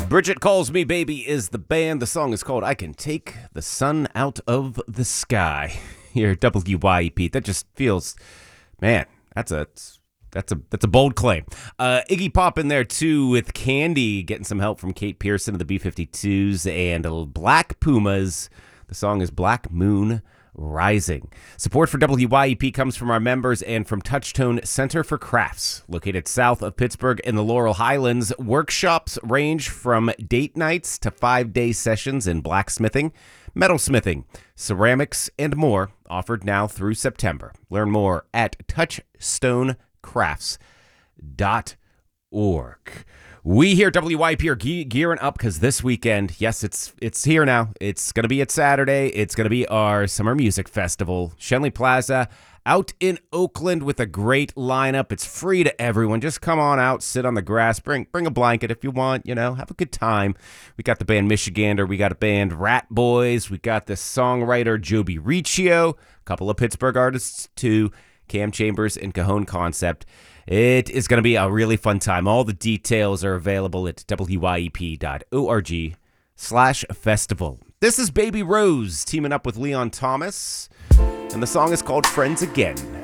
Bridget Calls Me Baby is the band. The song is called I Can Take the Sun Out of the Sky. Here, WYEP. That just feels, man, that's a bold claim. Iggy Pop in there too with Candy, getting some help from Kate Pearson of the B-52s, and Black Pumas. The song is Black Moon Rising. Support for WYEP comes from our members and from Touchtone Center for Crafts, located south of Pittsburgh in the Laurel Highlands. Workshops range from date nights to 5-day sessions in blacksmithing, metalsmithing, ceramics, and more, offered now through September. Learn more at touchstonecrafts.org. We here at WYP are gearing up because this weekend, yes, it's here now. It's going to be at Saturday. It's going to be our Summer Music Festival. Schenley Plaza out in Oakland with a great lineup. It's free to everyone. Just come on out, sit on the grass, bring a blanket if you want, have a good time. We got the band Michigander. We got a band Rat Boys. We got the songwriter Joby Riccio, a couple of Pittsburgh artists too, Cam Chambers and Cajon Concept. It is going to be a really fun time. All the details are available at wyep.org/festival. This is Baby Rose teaming up with Leon Thomas, and the song is called Friends Again.